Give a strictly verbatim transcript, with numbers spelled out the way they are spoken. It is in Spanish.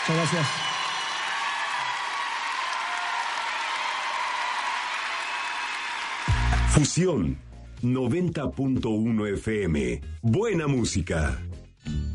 Muchas gracias. Fusión noventa punto uno F M. Buena música.